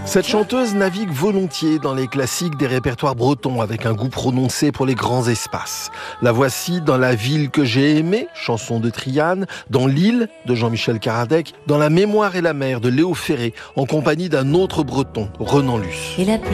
Cette chanteuse navigue volontiers dans les classiques des répertoires bretons avec un goût prononcé pour les grands espaces. La voici dans La ville que j'ai aimée, chanson de Triane, dans L'île de Jean-Michel Caradec, dans La mémoire et la mer de Léo Ferré, en compagnie d'un autre breton, Renan Luce.